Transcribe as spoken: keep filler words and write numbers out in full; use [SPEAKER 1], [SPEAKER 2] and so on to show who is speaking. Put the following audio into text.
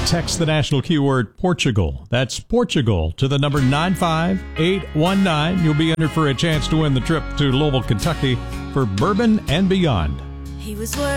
[SPEAKER 1] Text the national keyword Portugal. That's Portugal to the number nine five eight one nine. You'll be entered for a chance to win the trip to Louisville, Kentucky for Bourbon and Beyond.
[SPEAKER 2] He was worth